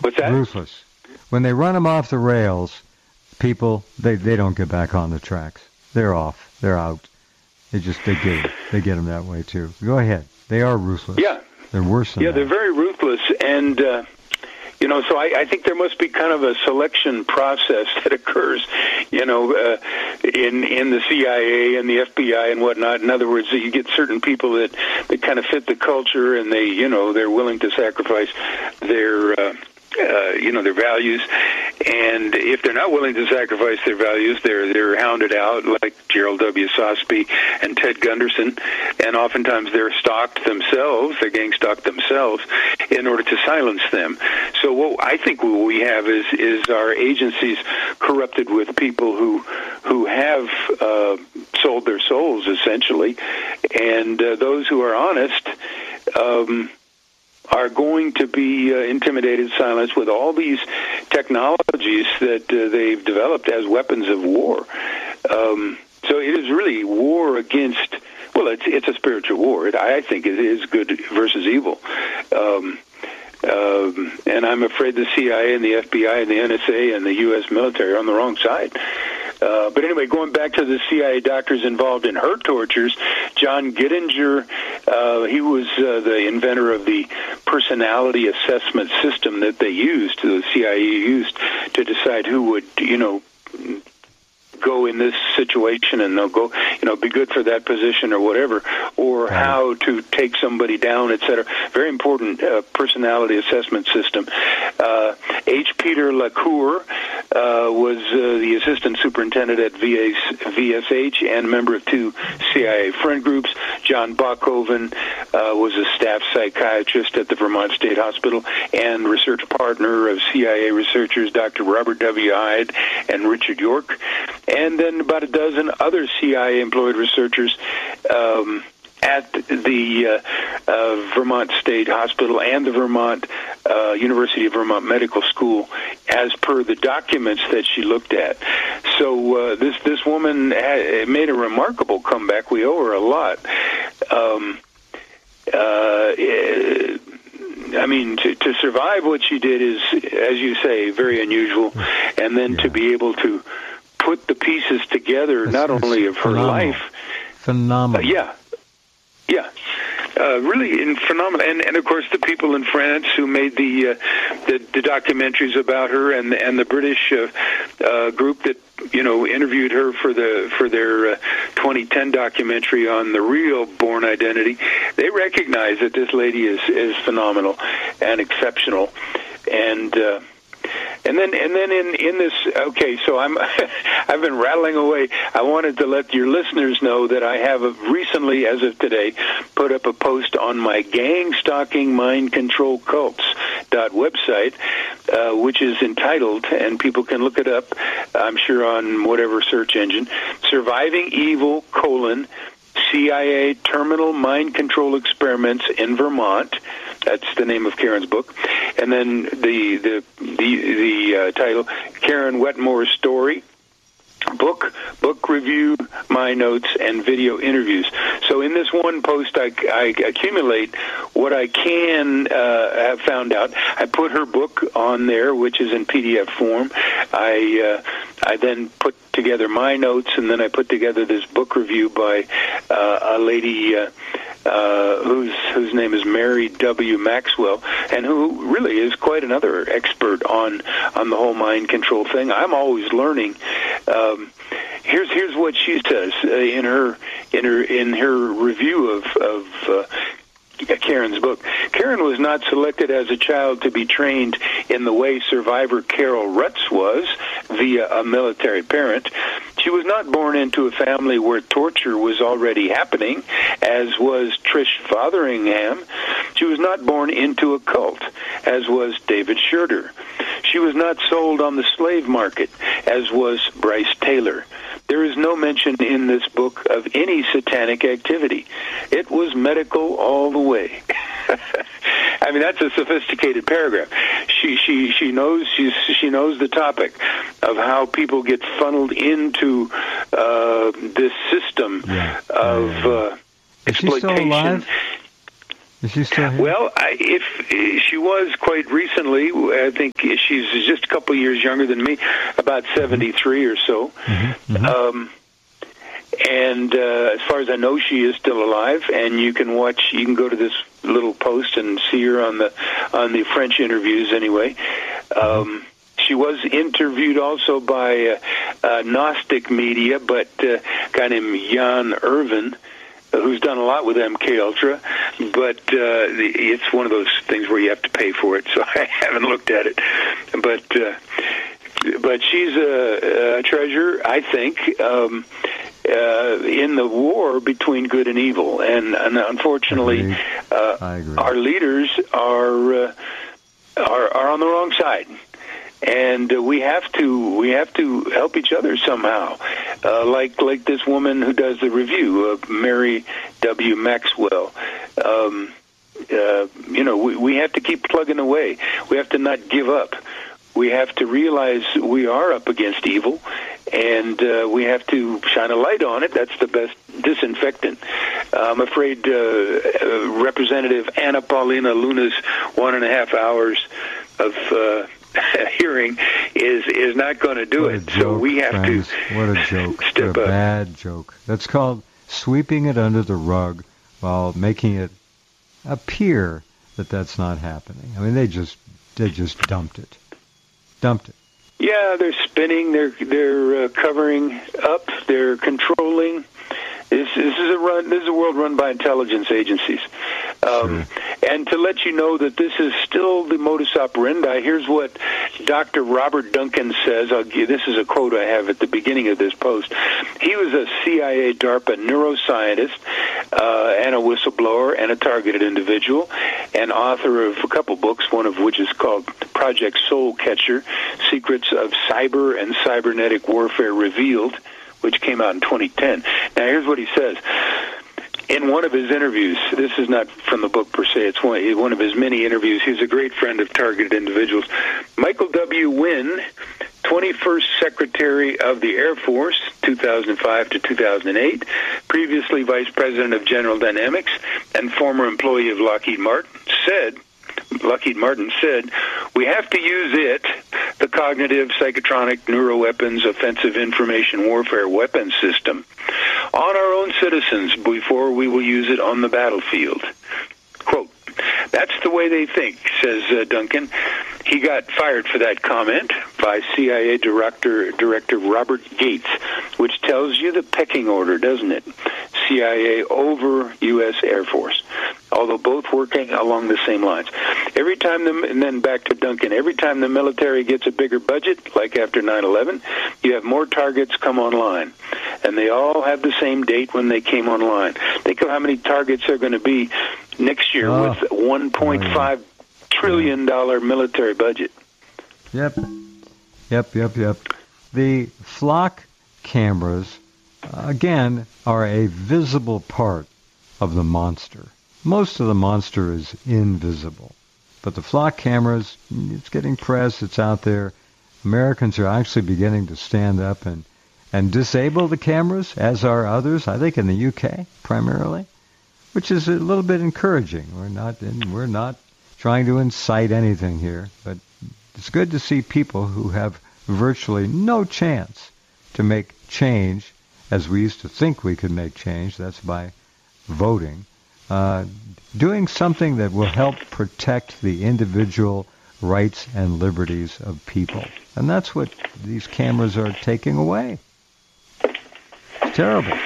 What's that? Ruthless. When they run them off the rails, people, they don't get back on the tracks. They're off. They're out. They get them that way too. Go ahead. They are ruthless. Yeah. They're worse than that. Yeah, they're very ruthless, and so I think there must be kind of a selection process that occurs, in the CIA and the FBI and whatnot. In other words, you get certain people that kind of fit the culture, and they're willing to sacrifice their their values, and if they're not willing to sacrifice their values, they're hounded out, like Gerald W. Sosby and Ted Gunderson, and oftentimes they're gang stalked themselves in order to silence them. So I think what we have is our agencies corrupted with people who have sold their souls, essentially, and those who are honest are going to be intimidated, silenced with all these technologies that they've developed as weapons of war. So it is really war against, well, it's a spiritual war. I think it is good versus evil. And I'm afraid the CIA and the FBI and the NSA and the U.S. military are on the wrong side. But anyway, going back to the CIA doctors involved in her tortures, John Gittinger, he was the inventor of the personality assessment system that the CIA used to decide who would, go in this situation, and they'll go, be good for that position or whatever, or how to take somebody down, etc. Very important personality assessment system. H. Peter LaCour was the assistant superintendent at VSH and member of 2 CIA friend groups. John Bachhoven was a staff psychiatrist at the Vermont State Hospital and research partner of CIA researchers Dr. Robert W. Hyde and Richard York. And then about a dozen other CIA-employed researchers at the Vermont State Hospital and the University of Vermont Medical School, as per the documents that she looked at. So this woman made a remarkable comeback. We owe her a lot. To survive what she did is, as you say, very unusual, and then to be able to put the pieces together, not only of her life. Phenomenal. Really phenomenal. And of course, the people in France who made the documentaries about her, and the British group that interviewed her for their 2010 documentary on the real Bourne Identity, they recognize that this lady is phenomenal and exceptional. And then in this, okay, so I've been rattling away. I wanted to let your listeners know that I have recently, as of today, put up a post on my Gang Stalking Mind Control Cults website, which is entitled, and people can look it up, I'm sure on whatever search engine, Surviving Evil, CIA Terminal Mind Control Experiments in Vermont. That's the name of Karen's book. And then the title, Karen Wetmore's Story, book review, my notes, and video interviews. So in this one post, I accumulate what I can have found out. I put her book on there, which is in PDF form. I then put together my notes, and then I put together this book review by a lady whose name is Mary W. Maxwell, and who really is quite another expert on the whole mind control thing. I'm always learning. Here's what she says in her review of Karen's book. Karen was not selected as a child to be trained in the way survivor Carol Rutz was, via a military parent. She was not born into a family where torture was already happening, as was Trish Fotheringham. She was not born into a cult, as was David Schroeder. She was not sold on the slave market, as was Bryce Taylor. There is no mention in this book of any satanic activity. It was medical all the way. I mean, that's a sophisticated paragraph. She knows the topic of how people get funneled into this system of exploitation. Is she still alive? Is she still here? Well, if she was quite recently, I think she's just a couple of years younger than me, about 73 or so. And as far as I know, she is still alive. And you can go to this little post and see her on the French interviews anyway. She was interviewed also by Gnostic Media, but a guy named Jan Irvin, who's done a lot with MK Ultra, but it's one of those things where you have to pay for it, so I haven't looked at it. But she's a treasure, I think, in the war between good and evil, and unfortunately, our leaders are on the wrong side. And we have to help each other somehow, like this woman who does the review, Mary W. Maxwell. We have to keep plugging away. We have to not give up. We have to realize we are up against evil, and we have to shine a light on it. That's the best disinfectant. I'm afraid Representative Anna Paulina Luna's 1.5 hours of hearing is not going to do it. Joke, so we have friends. to. What a joke! Step what a up. Bad joke. That's called sweeping it under the rug while making it appear that that's not happening. I mean, they just dumped it. Yeah, they're spinning. They're covering up. They're controlling. This is a world run by intelligence agencies. Sure. And to let you know that this is still the modus operandi, here's what Dr. Robert Duncan says. This is a quote I have at the beginning of this post. He was a CIA DARPA neuroscientist and a whistleblower and a targeted individual, and author of a couple books, one of which is called Project Soul Catcher, Secrets of Cyber and Cybernetic Warfare Revealed, which came out in 2010. Now, here's what he says. In one of his interviews, this is not from the book per se, it's one of his many interviews. He's a great friend of targeted individuals. Michael W. Wynn, 21st Secretary of the Air Force, 2005 to 2008, previously Vice President of General Dynamics and former employee of Lockheed Martin, said, we have to use it, the cognitive, psychotronic, neuroweapons, offensive information warfare weapons system, on our own citizens before we will use it on the battlefield. Quote, that's the way they think, says Duncan. He got fired for that comment by CIA Director Robert Gates, which tells you the pecking order, doesn't it? CIA over U.S. Air Force, although both working along the same lines. And then back to Duncan, every time the military gets a bigger budget, like after 9/11, you have more targets come online. And they all have the same date when they came online. Think of how many targets there are going to be next year with $1.5 trillion military budget. Yep. The flock cameras, again, are a visible part of the monster. Most of the monster is invisible. But the flock cameras, it's getting press, it's out there. Americans are actually beginning to stand up and disable the cameras, as are others, I think in the UK primarily, which is a little bit encouraging. We're not trying to incite anything here, but it's good to see people who have virtually no chance to make change, as we used to think we could make change, that's by voting, doing something that will help protect the individual rights and liberties of people. And that's what these cameras are taking away. It's terrible.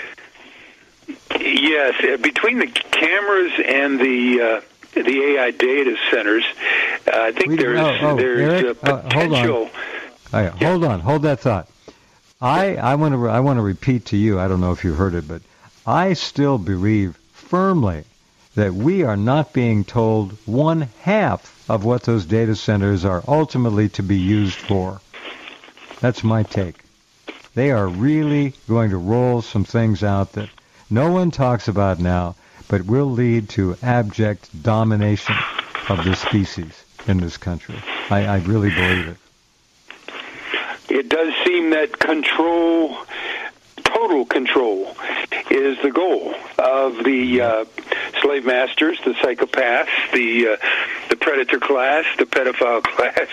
Yes, between the cameras and the AI data centers, I think there's Eric, a potential. Hold that thought. I want to repeat to you. I don't know if you heard it, but I still believe firmly that we are not being told 1/2 of what those data centers are ultimately to be used for. That's my take. They are really going to roll some things out that no one talks about now, but will lead to abject domination of the species in this country. I really believe it. It does seem that control, total control, is the goal of the slave masters, the psychopaths, the predator class, the pedophile class,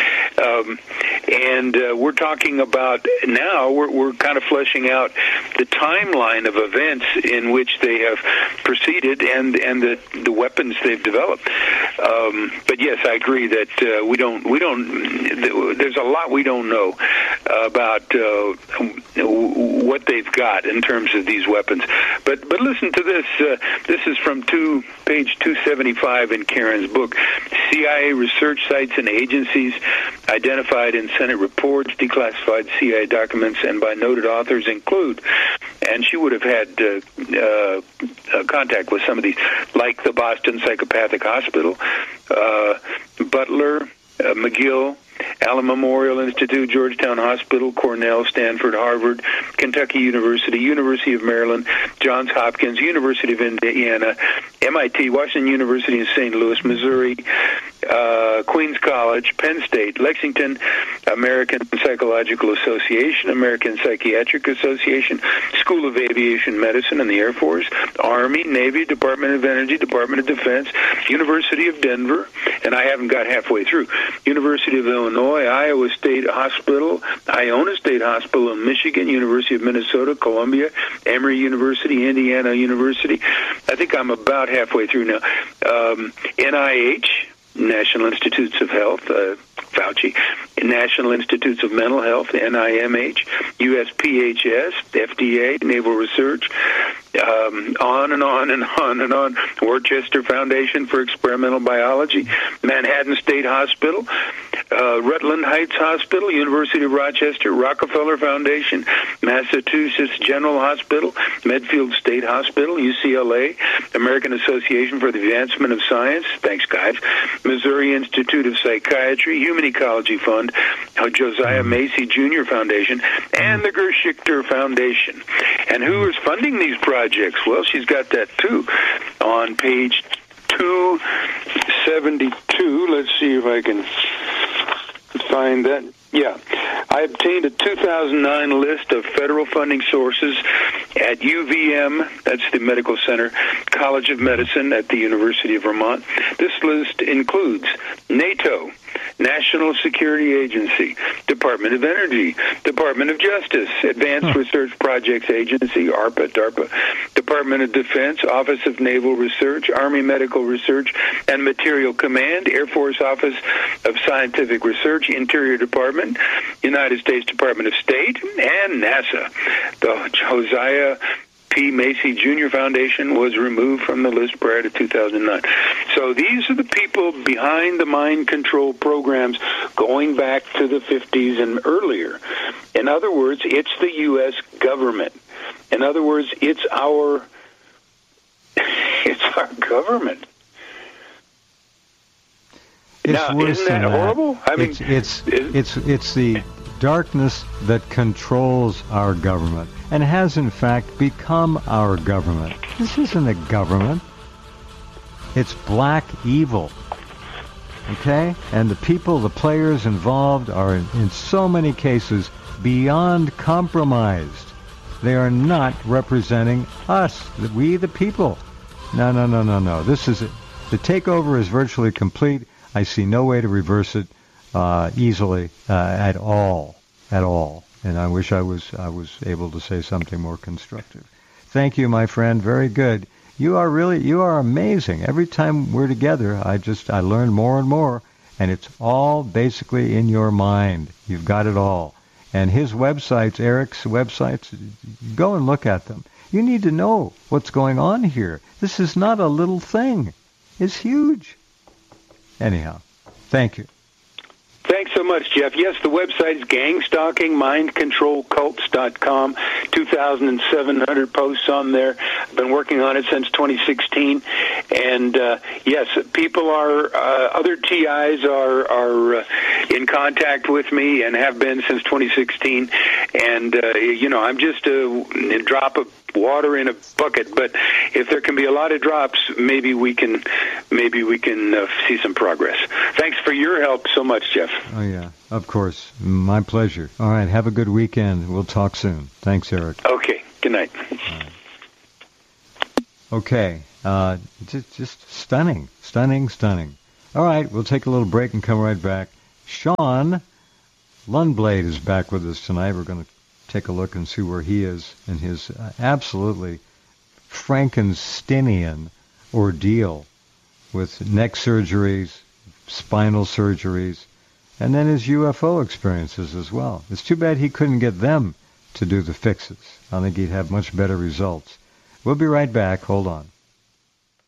and we're talking about now. We're kind of fleshing out the timeline of events in which they have proceeded and the weapons they've developed. But yes, I agree that we don't. There's a lot we don't know about what they've got in terms of these weapons. But listen to this. This is from page 275 in Karen's book. CIA research sites and agencies identified in Senate reports, declassified CIA documents, and by noted authors include, and she would have had contact with some of these, like the Boston Psychopathic Hospital, Butler, McGill, Allen Memorial Institute, Georgetown Hospital, Cornell, Stanford, Harvard, Kentucky University, University of Maryland, Johns Hopkins, University of Indiana, MIT, Washington University in St. Louis, Missouri, Queens College, Penn State, Lexington, American Psychological Association, American Psychiatric Association, School of Aviation Medicine and the Air Force, Army, Navy, Department of Energy, Department of Defense, University of Denver, and I haven't got halfway through, University of Illinois, Iowa State Hospital, Iona State Hospital in Michigan, University of Minnesota, Columbia, Emory University, Indiana University. I think I'm about halfway through now. NIH, National Institutes of Health, Fauci, National Institutes of Mental Health, NIMH, USPHS, FDA, Naval Research, on and on and on and on, Worcester Foundation for Experimental Biology, Manhattan State Hospital, Rutland Heights Hospital, University of Rochester, Rockefeller Foundation, Massachusetts General Hospital, Medfield State Hospital, UCLA, American Association for the Advancement of Science, thanks guys, Missouri Institute of Psychiatry, Human Ecology Fund, Josiah Macy Jr. Foundation, and the Gerschichter Foundation. And who is funding these projects? Well, she's got that too on page 272. Let's see if I can find that. Yeah. I obtained a 2009 list of federal funding sources at UVM, that's the Medical Center, College of Medicine at the University of Vermont. This list includes NATO, National Security Agency, Department of Energy, Department of Justice, Advanced Research Projects Agency, ARPA, DARPA, Department of Defense, Office of Naval Research, Army Medical Research and Material Command, Air Force Office of Scientific Research, Interior Department, United States Department of State, and NASA. The Josiah P. Macy Jr. Foundation was removed from the list prior to 2009. So these are the people behind the mind control programs going back to the 50s and earlier. In other words, it's the U.S. government. In other words, it's our government. Now, isn't that horrible? I mean, it's the darkness that controls our government and has in fact become our government. This isn't a government. It's black evil. Okay? And the people, the players involved are in so many cases beyond compromised. They are not representing us, we the people. No. This is it. The takeover is virtually complete. I see no way to reverse it easily at all. And I wish I was able to say something more constructive. Thank you, my friend. Very good. You are amazing. Every time we're together, I learn more and more, and it's all basically in your mind. You've got it all. And his websites, Eric's websites, go and look at them. You need to know what's going on here. This is not a little thing. It's huge. Anyhow, thank you. Thanks so much, Jeff. Yes, the website is gangstalkingmindcontrolcults.com. 2,700 posts on there. I've been working on it since 2016. And, yes, people other TIs are in contact with me and have been since 2016. And, I'm just a drop of water in a bucket, but if there can be a lot of drops, maybe we can see some progress. Thanks for your help so much, Jeff. Oh yeah, of course, my pleasure. All right, have a good weekend. We'll talk soon. Thanks, Eric. Okay, good night. Okay, just stunning, stunning, stunning. All right, we'll take a little break and come right back. Sean Lundblade is back with us tonight. We're going to take a look and see where he is in his absolutely Frankensteinian ordeal with neck surgeries, spinal surgeries, and then his UFO experiences as well. It's too bad he couldn't get them to do the fixes. I think he'd have much better results. We'll be right back. Hold on.